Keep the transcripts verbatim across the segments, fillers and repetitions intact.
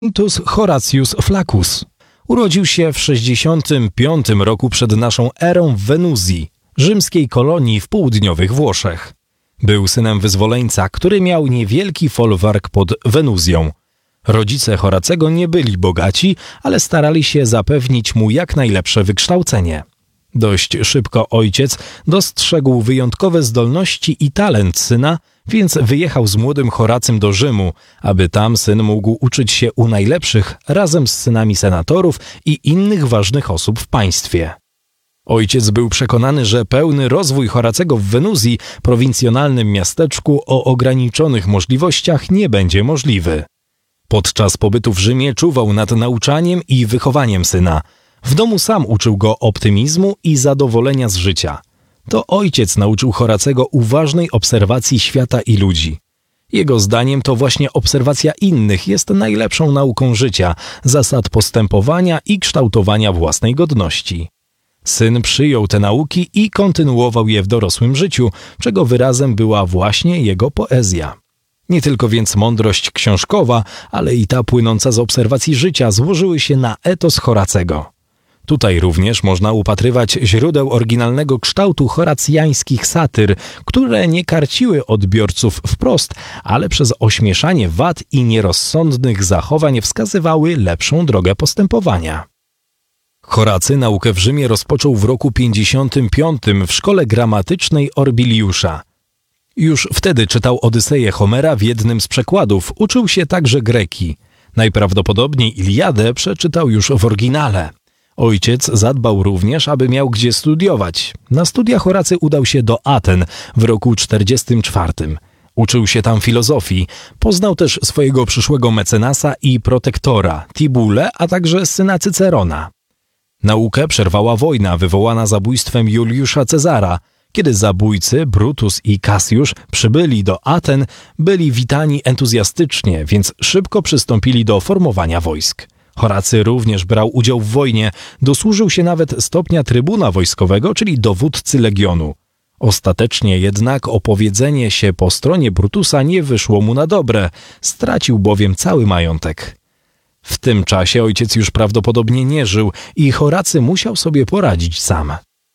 Quintus Horatius Flaccus urodził się w sześćdziesiątym piątym roku przed naszą erą w Wenuzji, rzymskiej kolonii w południowych Włoszech. Był synem wyzwoleńca, który miał niewielki folwark pod Wenuzją. Rodzice Horacego nie byli bogaci, ale starali się zapewnić mu jak najlepsze wykształcenie. Dość szybko ojciec dostrzegł wyjątkowe zdolności i talent syna, więc wyjechał z młodym Horacym do Rzymu, aby tam syn mógł uczyć się u najlepszych razem z synami senatorów i innych ważnych osób w państwie. Ojciec był przekonany, że pełny rozwój Horacego w Wenuzji, prowincjonalnym miasteczku o ograniczonych możliwościach, nie będzie możliwy. Podczas pobytu w Rzymie czuwał nad nauczaniem i wychowaniem syna. W domu sam uczył go optymizmu i zadowolenia z życia. To ojciec nauczył Horacego uważnej obserwacji świata i ludzi. Jego zdaniem to właśnie obserwacja innych jest najlepszą nauką życia, zasad postępowania i kształtowania własnej godności. Syn przyjął te nauki i kontynuował je w dorosłym życiu, czego wyrazem była właśnie jego poezja. Nie tylko więc mądrość książkowa, ale i ta płynąca z obserwacji życia złożyły się na etos Horacego. Tutaj również można upatrywać źródeł oryginalnego kształtu horacjańskich satyr, które nie karciły odbiorców wprost, ale przez ośmieszanie wad i nierozsądnych zachowań wskazywały lepszą drogę postępowania. Horacy naukę w Rzymie rozpoczął w roku pięćdziesiątym piątym w szkole gramatycznej Orbiliusza. Już wtedy czytał Odyseję Homera w jednym z przekładów, uczył się także greki. Najprawdopodobniej Iliadę przeczytał już w oryginale. Ojciec zadbał również, aby miał gdzie studiować. Na studia Horacy udał się do Aten w roku czterdziestym czwartym. Uczył się tam filozofii. Poznał też swojego przyszłego mecenasa i protektora, Tibule, a także syna Cycerona. Naukę przerwała wojna wywołana zabójstwem Juliusza Cezara. Kiedy zabójcy Brutus i Cassius przybyli do Aten, byli witani entuzjastycznie, więc szybko przystąpili do formowania wojsk. Horacy również brał udział w wojnie, dosłużył się nawet stopnia trybuna wojskowego, czyli dowódcy legionu. Ostatecznie jednak opowiedzenie się po stronie Brutusa nie wyszło mu na dobre, stracił bowiem cały majątek. W tym czasie ojciec już prawdopodobnie nie żył i Horacy musiał sobie poradzić sam.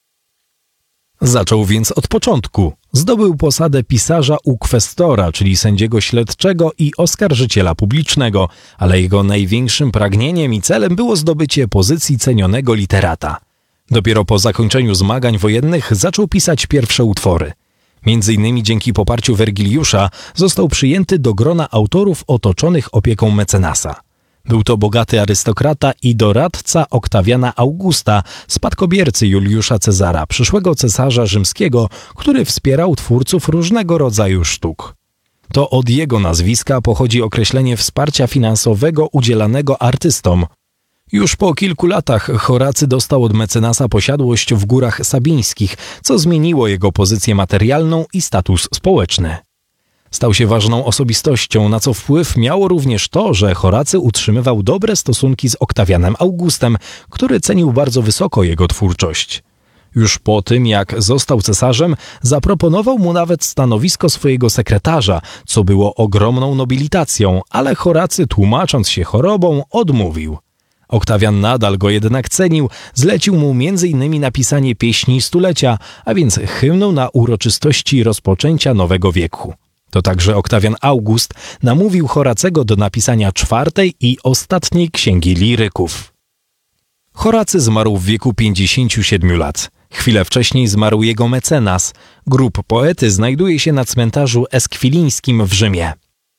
Zaczął więc od początku. Zdobył posadę pisarza u kwestora, czyli sędziego śledczego i oskarżyciela publicznego, ale jego największym pragnieniem i celem było zdobycie pozycji cenionego literata. Dopiero po zakończeniu zmagań wojennych zaczął pisać pierwsze utwory. Między innymi dzięki poparciu Wergiliusza został przyjęty do grona autorów otoczonych opieką mecenasa. Był to bogaty arystokrata i doradca Oktawiana Augusta, spadkobiercy Juliusza Cezara, przyszłego cesarza rzymskiego, który wspierał twórców różnego rodzaju sztuk. To od jego nazwiska pochodzi określenie wsparcia finansowego udzielanego artystom. Już po kilku latach Horacy dostał od mecenasa posiadłość w Górach Sabińskich, co zmieniło jego pozycję materialną i status społeczny. Stał się ważną osobistością, na co wpływ miało również to, że Horacy utrzymywał dobre stosunki z Oktawianem Augustem, który cenił bardzo wysoko jego twórczość. Już po tym, jak został cesarzem, zaproponował mu nawet stanowisko swojego sekretarza, co było ogromną nobilitacją, ale Horacy, tłumacząc się chorobą, odmówił. Oktawian nadal go jednak cenił, zlecił mu między innymi napisanie pieśni stulecia, a więc hymnu na uroczystości rozpoczęcia nowego wieku. To także Oktawian August namówił Horacego do napisania czwartej i ostatniej księgi liryków. Horacy zmarł w wieku pięćdziesięciu siedmiu lat. Chwilę wcześniej zmarł jego mecenas. Grób poety znajduje się na cmentarzu eskwilińskim w Rzymie.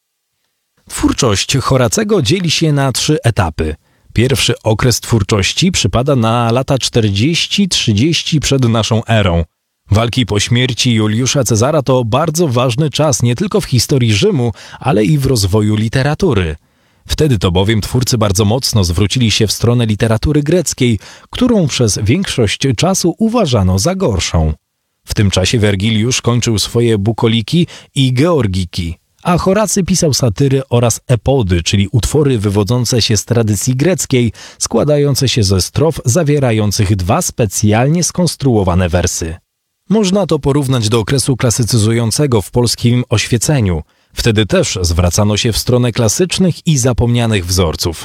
Twórczość Horacego dzieli się na trzy etapy. Pierwszy okres twórczości przypada na lata czterdzieści trzydzieści przed naszą erą. Walki po śmierci Juliusza Cezara to bardzo ważny czas nie tylko w historii Rzymu, ale i w rozwoju literatury. Wtedy to bowiem twórcy bardzo mocno zwrócili się w stronę literatury greckiej, którą przez większość czasu uważano za gorszą. W tym czasie Wergiliusz kończył swoje bukoliki i georgiki, a Horacy pisał satyry oraz epody, czyli utwory wywodzące się z tradycji greckiej, składające się ze strof zawierających dwa specjalnie skonstruowane wersy. Można to porównać do okresu klasycyzującego w polskim oświeceniu. Wtedy też zwracano się w stronę klasycznych i zapomnianych wzorców.